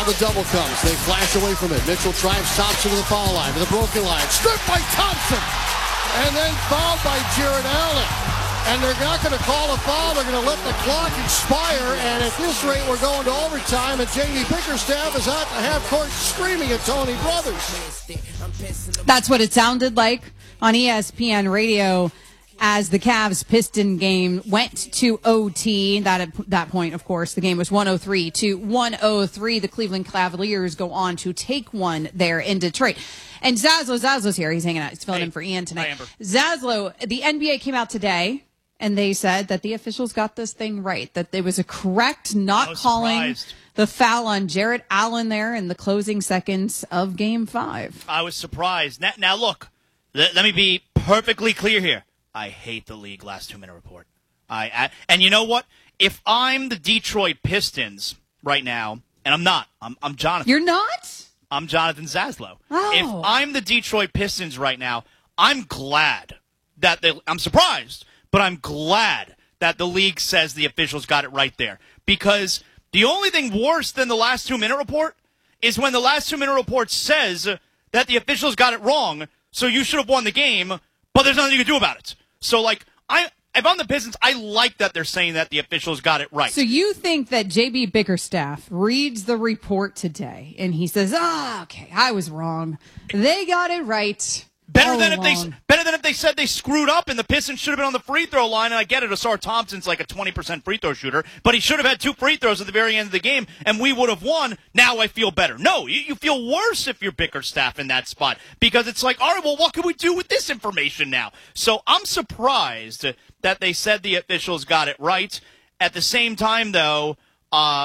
the double comes. They flash away from it. Mitchell drives Thompson to the foul line, to the broken line. Stripped by Thompson. And then fouled by Jarrett Allen. And they're not going to call a foul. They're going to let the clock expire. And at this rate, we're going to overtime. And Jamie Bickerstaff is out the half court screaming at Tony Brothers. That's what it sounded like on ESPN radio as the Cavs-Piston game went to OT. At that point, of course, the game was 103-103. The Cleveland Cavaliers go on to take one there in Detroit. And Zaslo's here. He's hanging out. He's filling in for Ian tonight. Zaslow, the NBA came out today, and they said that the officials got this thing right, that it was a correct not calling the foul on Jarrett Allen there in the closing seconds of Game 5. I was surprised. Now look, let me be perfectly clear here. I hate the league last 2-minute report. And you know what? If I'm the Detroit Pistons right now, and I'm not, I'm Jonathan. You're not? I'm Jonathan Zaslow. Oh. If I'm the Detroit Pistons right now, I'm glad that I'm surprised, but I'm glad that the league says the officials got it right there. Because the only thing worse than the last 2-minute report is when the last 2-minute report says that the officials got it wrong, so you should have won the game, but there's nothing you can do about it. So, if I'm the Pistons, I like that they're saying that the officials got it right. So you think that J.B. Bickerstaff reads the report today, and he says, okay, I was wrong. They got it right. Better than if they said they screwed up and the Pistons should have been on the free throw line. And I get it, Asar Thompson's like a 20% free throw shooter, but he should have had 2 free throws at the very end of the game, and we would have won. Now I feel better. No, you feel worse if you're Bickerstaff in that spot, because it's like, all right, well, what can we do with this information now? So I'm surprised that they said the officials got it right. At the same time, though, I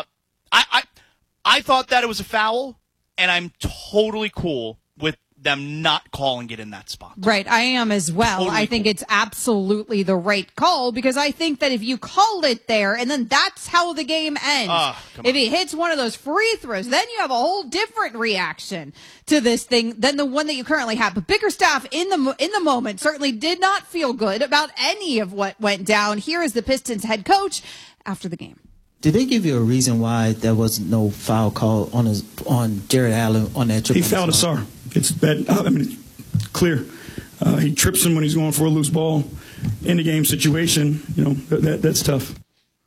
thought that it was a foul, and I'm totally cool with them not calling it in that spot. Right, I am as well. Totally I think it's absolutely the right call, because I think that if you call it there and then that's how the game ends, if he hits one of those free throws, then you have a whole different reaction to this thing than the one that you currently have. But Bickerstaff in the moment certainly did not feel good about any of what went down. Here is the Pistons head coach after the game. Did they give you a reason why there was no foul call on Jarrett Allen on that triple? He fouled Asar. It's bad. I mean, it's clear. He trips him when he's going for a loose ball. In the game situation, that's tough.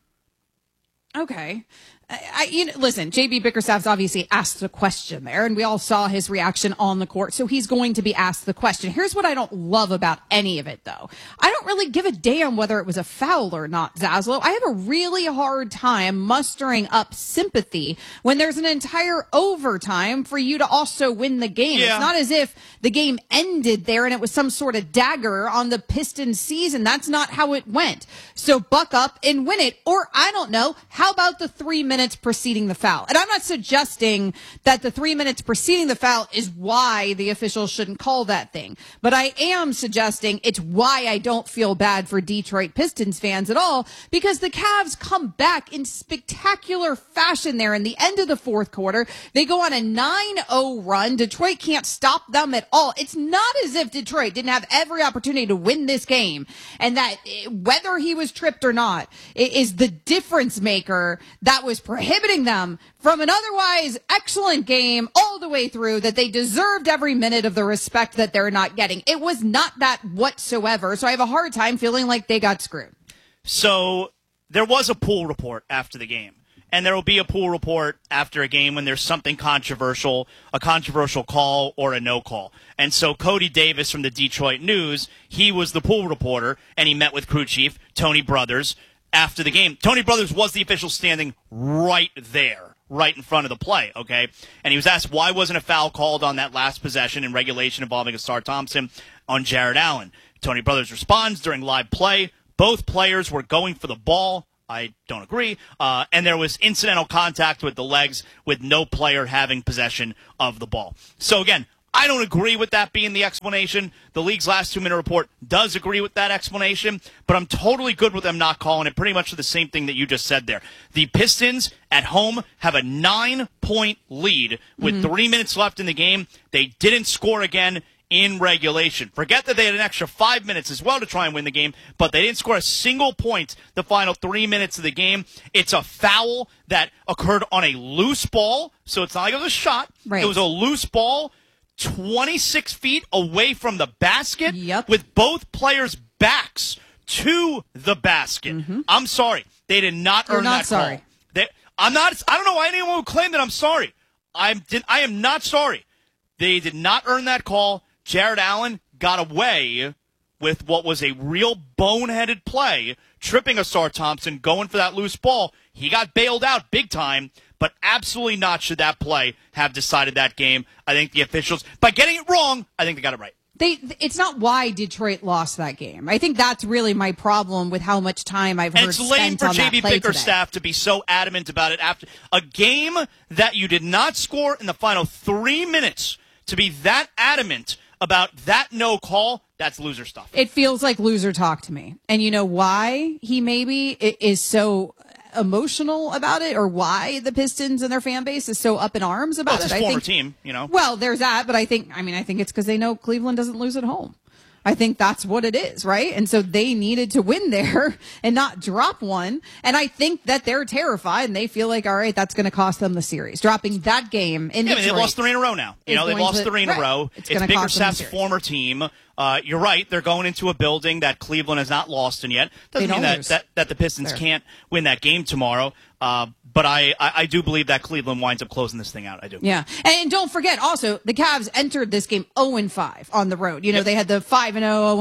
Okay. Listen, J.B. Bickerstaff's obviously asked a question there, and we all saw his reaction on the court, so he's going to be asked the question. Here's what I don't love about any of it, though. I don't really give a damn whether it was a foul or not, Zaslow. I have a really hard time mustering up sympathy when there's an entire overtime for you to also win the game. Yeah. It's not as if the game ended there and it was some sort of dagger on the Pistons season. That's not how it went. So buck up and win it. Or, I don't know, how about the 3 minutes preceding the foul? And I'm not suggesting that the 3 minutes preceding the foul is why the officials shouldn't call that thing. But I am suggesting it's why I don't feel bad for Detroit Pistons fans at all, because the Cavs come back in spectacular fashion there in the end of the fourth quarter. They go on a 9-0 run. Detroit can't stop them at all. It's not as if Detroit didn't have every opportunity to win this game, and that whether he was tripped or not is the difference maker that was prohibiting them from an otherwise excellent game all the way through, that they deserved every minute of the respect that they're not getting. It was not that whatsoever. So I have a hard time feeling like they got screwed. So there was a pool report after the game. And there will be a pool report after a game when there's something controversial, a controversial call or a no call. And so Cody Davis from the Detroit News, he was the pool reporter, and he met with crew chief Tony Brothers after the game. Tony Brothers was the official standing right there, right in front of the play, okay? And he was asked why wasn't a foul called on that last possession in regulation involving Asar Thompson on Jarrett Allen. Tony Brothers responds during live play, both players were going for the ball. I don't agree. And there was incidental contact with the legs with no player having possession of the ball. So again, I don't agree with that being the explanation. The league's last 2-minute report does agree with that explanation, but I'm totally good with them not calling it pretty much for the same thing that you just said there. The Pistons at home have a 9-point lead with 3 minutes left in the game. They didn't score again in regulation. Forget that they had an extra 5 minutes as well to try and win the game, but they didn't score a single point the final 3 minutes of the game. It's a foul that occurred on a loose ball, so it's not like it was a shot. Right. It was a loose ball 26 feet away from the basket with both players' backs to the basket. I'm sorry. They did not earn that call. I don't know why anyone would claim that I'm sorry. I am not sorry. They did not earn that call. Jared Allen got away with what was a real boneheaded play, tripping Ausar Thompson, going for that loose ball. He got bailed out big time, but absolutely not should that play have decided that game. I think the officials, by getting it wrong, I think they got it right. It's not why Detroit lost that game. I think that's really my problem with how much time I've heard spent on that play today. And it's lame for JB Bickerstaff to be so adamant about it after a game that you did not score in the final 3 minutes. To be that adamant about that no call, that's loser stuff. It feels like loser talk to me. And you know why he maybe is so emotional about it, or why the Pistons and their fan base is so up in arms about it? It's his former team, you know. Well, there's that, but I think it's because they know Cleveland doesn't lose at home. I think that's what it is, right? And so they needed to win there and not drop one. And I think that they're terrified and they feel like, all right, that's going to cost them the series. Dropping that game in Detroit. They've lost 3 in a row now. They've lost 3 in a row. It's Bickerstaff's former team. You're right. They're going into a building that Cleveland has not lost in yet. Doesn't mean that the Pistons can't win that game tomorrow. But I do believe that Cleveland winds up closing this thing out. I do. Yeah. And don't forget, also, the Cavs entered this game 0-5 on the road. You know, they had the 5-0,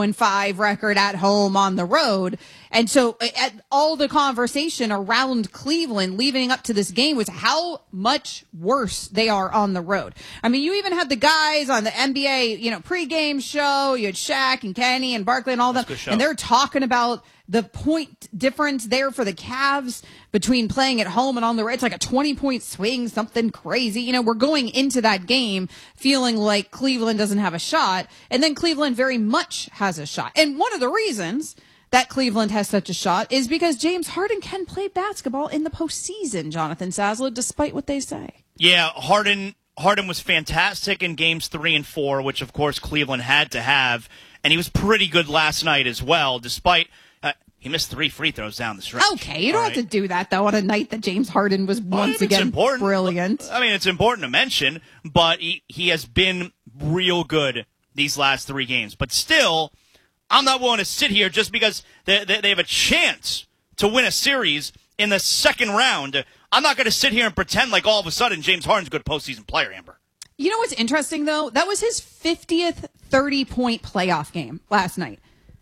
0-5 record at home on the road. And so all the conversation around Cleveland leading up to this game was how much worse they are on the road. I mean, you even had the guys on the NBA, pregame show. You had Shaq and Kenny and Barkley and all them. And they're talking about the point difference there for the Cavs between playing at home and on the road. It's like a 20-point swing, something crazy. We're going into that game feeling like Cleveland doesn't have a shot. And then Cleveland very much has a shot. And one of the reasons that Cleveland has such a shot is because James Harden can play basketball in the postseason, Jonathan Sazla, despite what they say. Yeah, Harden was fantastic in games 3 and 4, which of course Cleveland had to have, and he was pretty good last night as well, despite he missed 3 free throws down the stretch. Okay, you don't have to do that, though, on a night that James Harden was once again brilliant. I mean, it's important to mention, but he has been real good these last 3 games. But still, I'm not willing to sit here just because they have a chance to win a series in the second round. I'm not going to sit here and pretend like all of a sudden James Harden's a good postseason player, Amber. You know what's interesting, though? That was his 50th 30-point playoff game last night.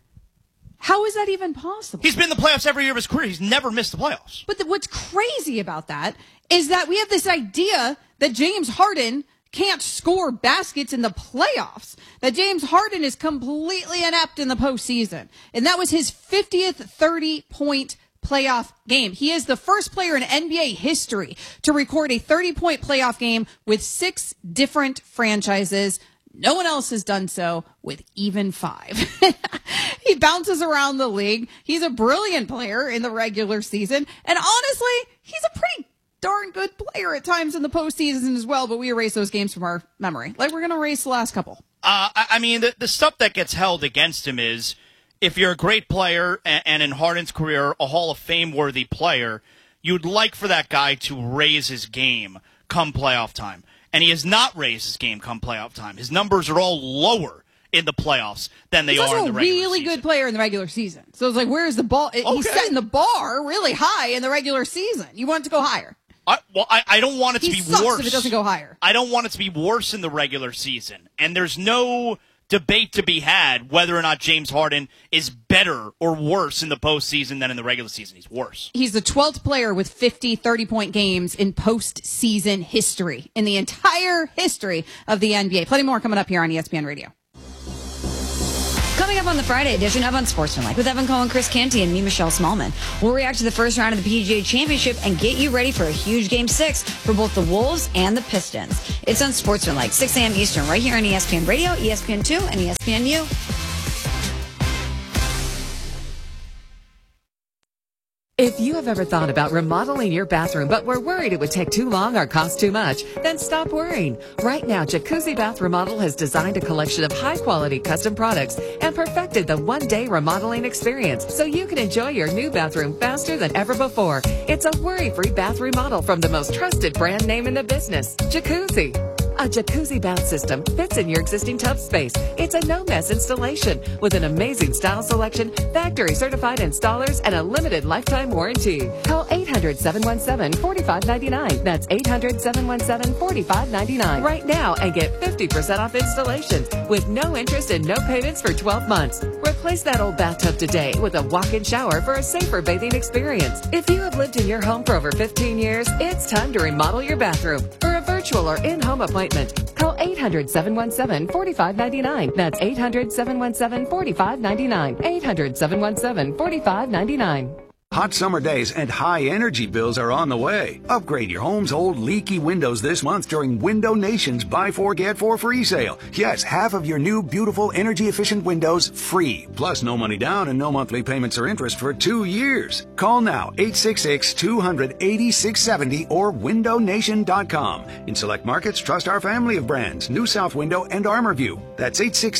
How is that even possible? He's been in the playoffs every year of his career. He's never missed the playoffs. But what's crazy about that is that we have this idea that James Harden can't score baskets in the playoffs, that James Harden is completely inept in the postseason. And that was his 50th 30-point playoff game. He is the first player in NBA history to record a 30-point playoff game with 6 different franchises. No one else has done so with even 5. He bounces around the league. He's a brilliant player in the regular season. And honestly, he's a pretty darn good player at times in the postseason as well, but we erase those games from our memory. Like we're going to erase the last couple. I mean, the stuff that gets held against him is if you're a great player and in Harden's career, a Hall of Fame-worthy player, you'd like for that guy to raise his game come playoff time. And he has not raised his game come playoff time. His numbers are all lower in the playoffs than they are in the regular season. He's also a really good player in the regular season. So it's like, where's the ball? Okay. He's setting the bar really high in the regular season. You want it to go higher. I don't want it to be worse. If it doesn't go higher. I don't want it to be worse in the regular season. And there's no debate to be had whether or not James Harden is better or worse in the postseason than in the regular season. He's worse. He's the 12th player with 50 30-point games in postseason history, in the entire history of the NBA. Plenty more coming up here on ESPN Radio. Coming up on the Friday edition of Unsportsmanlike with Evan Cohen, Chris Canty, and me, Michelle Smallman. We'll react to the first round of the PGA Championship and get you ready for a huge Game 6 for both the Wolves and the Pistons. It's Unsportsmanlike, 6 a.m. Eastern, right here on ESPN Radio, ESPN2, and ESPNU. If you have ever thought about remodeling your bathroom but were worried it would take too long or cost too much, then stop worrying. Right now, Jacuzzi Bath Remodel has designed a collection of high-quality custom products and perfected the one-day remodeling experience so you can enjoy your new bathroom faster than ever before. It's a worry-free bath remodel from the most trusted brand name in the business, Jacuzzi. A jacuzzi bath system fits in your existing tub space. It's a no-mess installation with an amazing style selection, factory-certified installers, and a limited lifetime warranty. Call 800-717-4599. That's 800-717-4599 right now and get 50% off installations with no interest and no payments for 12 months. Replace that old bathtub today with a walk-in shower for a safer bathing experience. If you have lived in your home for over 15 years, it's time to remodel your bathroom. For a virtual or in-home appointment, call 800-717-4599. That's 800-717-4599. 800-717-4599. Hot summer days and high energy bills are on the way. Upgrade your home's old leaky windows this month during Window Nation's Buy 4 Get 4 free sale. Yes, half of your new beautiful energy efficient windows free. Plus no money down and no monthly payments or interest for 2 years. Call now 866-200-8670 or windownation.com. In select markets, trust our family of brands, New South Window and ArmorView. That's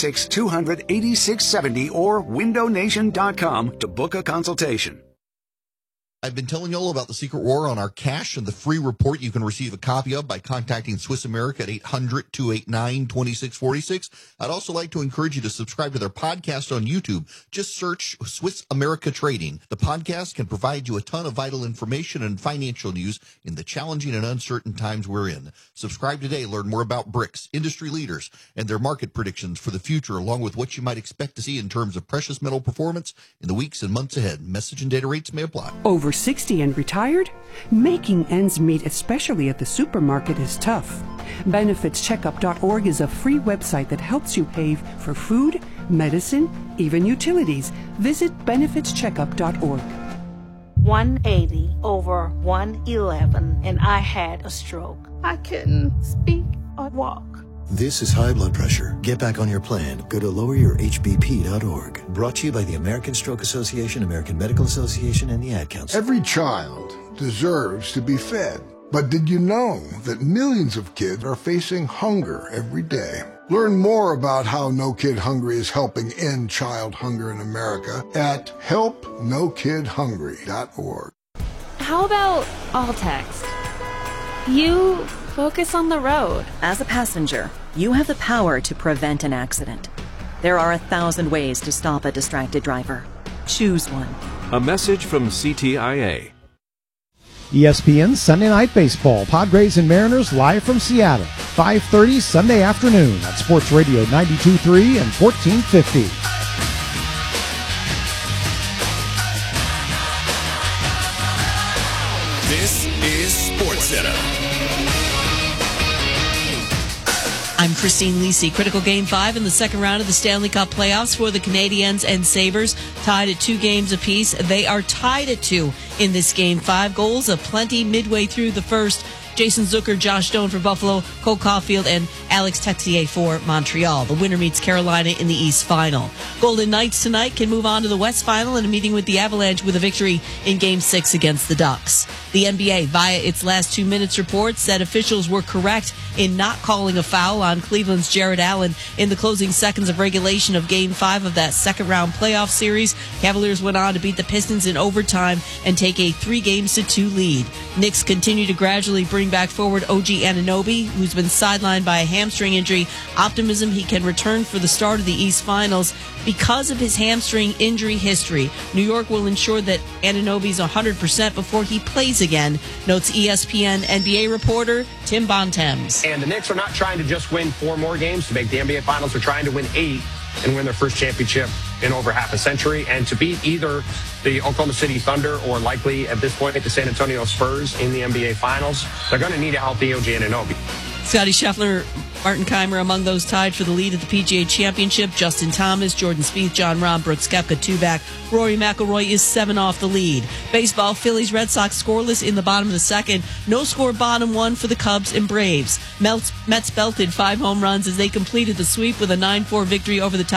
866-200-8670 or windownation.com to book a consultation. I've been telling you all about the secret war on our cash and the free report you can receive a copy of by contacting Swiss America at 800-289-2646. I'd also like to encourage you to subscribe to their podcast on YouTube. Just search Swiss America Trading. The podcast can provide you a ton of vital information and financial news in the challenging and uncertain times we're in. Subscribe today. Learn more about BRICS, industry leaders, and their market predictions for the future, along with what you might expect to see in terms of precious metal performance in the weeks and months ahead. Message and data rates may apply. Over 60 and retired? Making ends meet, especially at the supermarket, is tough. BenefitsCheckup.org is a free website that helps you pay for food, medicine, even utilities. Visit BenefitsCheckup.org. 180 over 111, and I had a stroke. I couldn't speak or walk. This is high blood pressure. Get back on your plan. Go to loweryourhbp.org. Brought to you by the American Stroke Association, American Medical Association, and the Ad Council. Every child deserves to be fed. But did you know that millions of kids are facing hunger every day? Learn more about how No Kid Hungry is helping end child hunger in America at helpnokidhungry.org. How about all text? You focus on the road. As a passenger, you have the power to prevent an accident. There are 1,000 ways to stop a distracted driver. Choose one. A message from CTIA. ESPN Sunday Night Baseball. Padres and Mariners live from Seattle. 5:30 Sunday afternoon on Sports Radio 92.3 and 1450. This is SportsCenter. I'm Christine Lisi. Critical Game 5 in the second round of the Stanley Cup playoffs for the Canadiens and Sabres, tied at 2 games apiece. They are tied at 2 in this Game 5. Goals aplenty midway through the first. Jason Zucker, Josh Stone for Buffalo, Cole Caulfield, and Alex Texier for Montreal. The winner meets Carolina in the East Final. Golden Knights tonight can move on to the West Final in a meeting with the Avalanche with a victory in Game 6 against the Ducks. The NBA, via its last 2 minutes report, said officials were correct in not calling a foul on Cleveland's Jared Allen in the closing seconds of regulation of Game 5 of that second-round playoff series. Cavaliers went on to beat the Pistons in overtime and take a 3-2 lead. Knicks continue to gradually bring back forward OG Anunoby, who's been sidelined by a hamstring injury. Optimism he can return for the start of the East Finals because of his hamstring injury history. New York will ensure that Anunoby's 100% before he plays again, notes ESPN NBA reporter Tim Bontemps. And the Knicks are not trying to just win 4 more games to make the NBA Finals. They're trying to win 8 and win their first championship in over half a century, and to beat either the Oklahoma City Thunder or likely at this point the San Antonio Spurs in the NBA Finals, they're going to need a healthy OG Anunoby. Scottie Scheffler, Martin Kaymer among those tied for the lead at the PGA Championship. Justin Thomas, Jordan Spieth, John Rahm, Brooks Koepka 2 back. Rory McIlroy is 7 off the lead. Baseball, Phillies, Red Sox scoreless in the bottom of the second. No score bottom 1 for the Cubs and Braves. Mets belted 5 home runs as they completed the sweep with a 9-4 victory over the